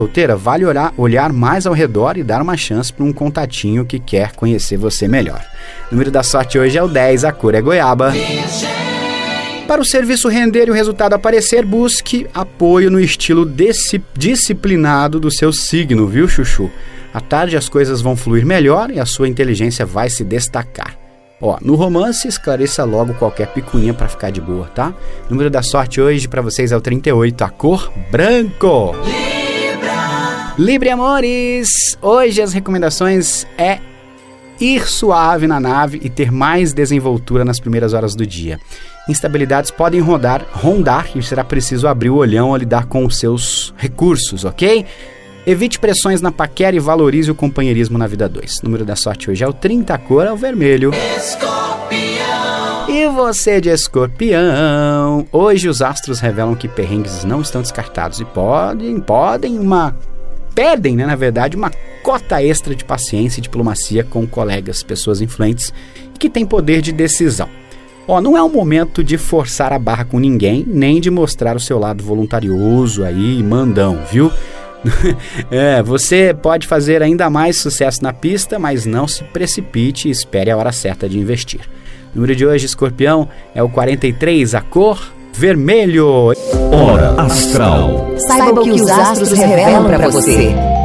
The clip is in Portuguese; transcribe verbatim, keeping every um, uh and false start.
solteira, vale olhar, olhar mais ao redor e dar uma chance para um contatinho que quer conhecer você melhor. O número da sorte hoje é o dez, a cor é goiaba. Para o serviço render e o resultado aparecer, busque apoio no estilo disciplinado do seu signo, viu, chuchu? À tarde as coisas vão fluir melhor e a sua inteligência vai se destacar. Ó, no romance, esclareça logo qualquer picuinha para ficar de boa, tá? O número da sorte hoje para vocês é o trinta e oito, a cor branco. Libra! Libra, amores! Hoje as recomendações é ir suave na nave e ter mais desenvoltura nas primeiras horas do dia. Instabilidades podem rodar, rondar e será preciso abrir o olhão ao lidar com os seus recursos, ok? Evite pressões na paquera e valorize o companheirismo na vida dois. O número da sorte hoje é o trinta, a cor é o vermelho. Escorpião! E você de escorpião? Hoje os astros revelam que perrengues não estão descartados e podem, podem uma... Pedem, né, na verdade, uma cota extra de paciência e diplomacia com colegas, pessoas influentes que têm poder de decisão. Ó, não é um momento de forçar a barra com ninguém, nem de mostrar o seu lado voluntarioso aí, mandão, viu? É, você pode fazer ainda mais sucesso na pista, mas não se precipite e espere a hora certa de investir. O número de hoje, escorpião, é o quarenta e três, a cor vermelho. Hora Astral. Saiba o que os astros revelam para você.